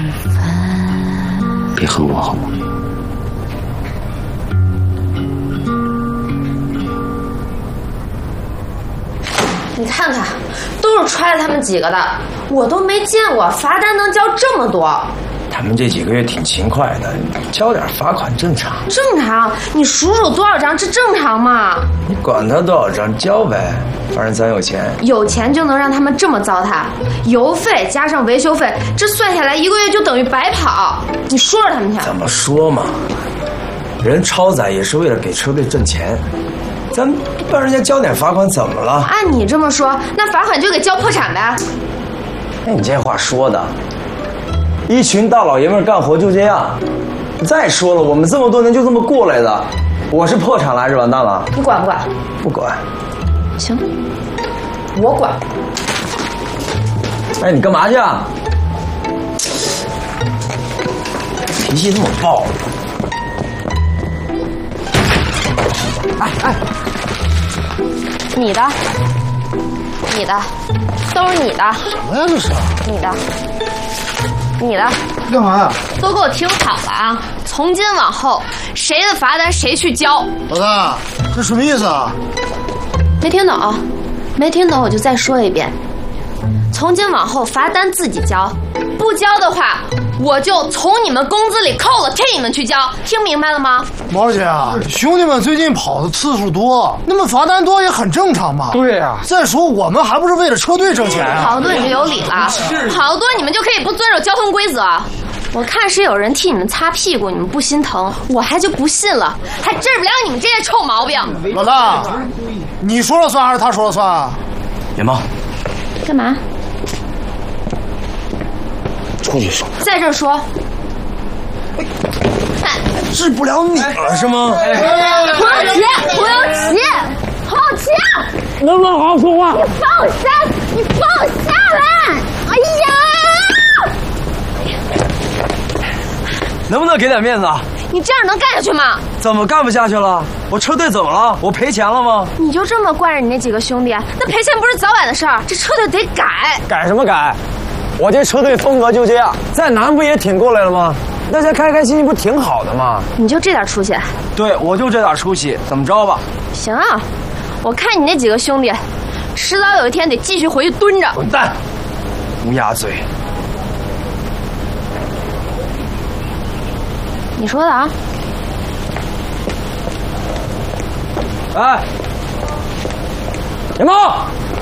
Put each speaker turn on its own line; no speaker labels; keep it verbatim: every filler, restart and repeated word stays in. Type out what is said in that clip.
别恨我好吗？
你看看，都是揣着他们几个的，我都没见过罚单能交这么多。
他们这几个月挺勤快的，交点罚款正常。
正常？你数数多少张，这正常吗？
你管他多少张，交呗，反正咱有钱。
有钱就能让他们这么糟蹋？油费加上维修费，这算下来一个月就等于白跑。你说说他们去。
怎么说嘛？人超载也是为了给车队挣钱，咱帮人家交点罚款怎么了？
按你这么说，那罚款就给交破产呗。
哎，你这话说的。一群大老爷们干活就这样。再说了，我们这么多年就这么过来的，我是破产了还是完蛋了？
你管不管？
不管。
行，我管。
哎，你干嘛去啊？脾气这么暴。哎哎，
你的，你的，都是你的。
什么呀这是？
你的。你的
干嘛呀？
都给我听好了啊！从今往后，谁的罚单谁去交。
老大，这什么意思啊？
没听懂？没听懂我就再说一遍。从今往后，罚单自己交，不交的话，我就从你们工资里扣了，替你们去交。听明白了吗？
毛姐啊，兄弟们最近跑的次数多，那么罚单多也很正常嘛。
对呀、啊。
再说我们还不是为了车队挣钱啊。
好多你就有理了，好多你们就可以不遵守交通规则。我看是有人替你们擦屁股，你们不心疼，我还就不信了，还治不了你们这些臭毛病。
老大，你说了算还是他说了算啊？
野猫，
干嘛？
出去说。
在这说。
治不了你了是吗？
胡有奇，胡有奇，胡有奇，
能不能好好说话？
你放下，你放下来！哎呀！
能不能给点面子啊？
你这样能干下去吗？
怎么干不下去了？我车队怎么了？我赔钱了吗？
你就这么惯着你那几个兄弟，那赔钱不是早晚的事儿，这车队得改。
改什么改？我这车队风格就这样，在南不也挺过来了吗？大家开开心心不挺好的吗？
你就这点出息？
对，我就这点出息，怎么着吧？
行啊，我看你那几个兄弟，迟早有一天得继续回去蹲着。
滚蛋！乌鸦嘴！
你说的啊？
哎，野猫，